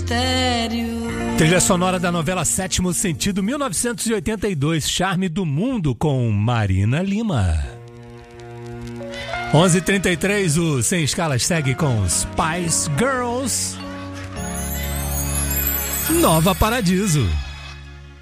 Trilha sonora da novela Sétimo Sentido, 1982, Charme do Mundo, com Marina Lima. 11h33, o Sem Escalas segue com Spice Girls, Nova Paradiso.